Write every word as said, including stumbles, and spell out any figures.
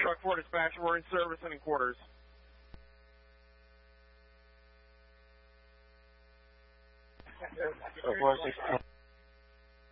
Truck four dispatch, we're in service and in quarters. four sixteen.